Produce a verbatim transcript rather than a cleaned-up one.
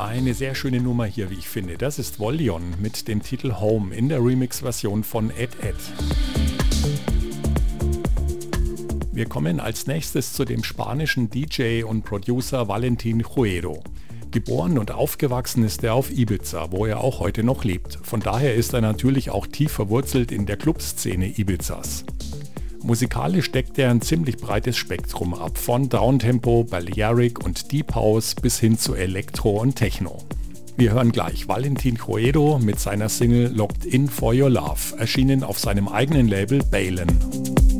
Eine sehr schöne Nummer hier, wie ich finde. Das ist Volleon mit dem Titel Home in der Remix-Version von Ed Ed. Wir kommen als nächstes zu dem spanischen D J und Producer Valentin Ruedo. Geboren und aufgewachsen ist er auf Ibiza, wo er auch heute noch lebt. Von daher ist er natürlich auch tief verwurzelt in der Clubszene Ibizas. Musikalisch deckt er ein ziemlich breites Spektrum ab, von Downtempo, Balearic und Deep House bis hin zu Elektro und Techno. Wir hören gleich Valentin Ruedo mit seiner Single Locked In For Your Love, erschienen auf seinem eigenen Label Balen.